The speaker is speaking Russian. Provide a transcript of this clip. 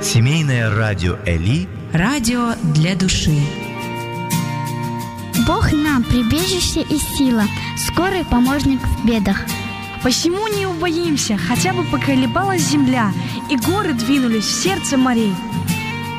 Семейное радио Эли. Радио для души. Бог нам прибежище и сила, скорый помощник в бедах. Посему не убоимся, хотя бы поколебалась земля, и горы двинулись в сердце морей.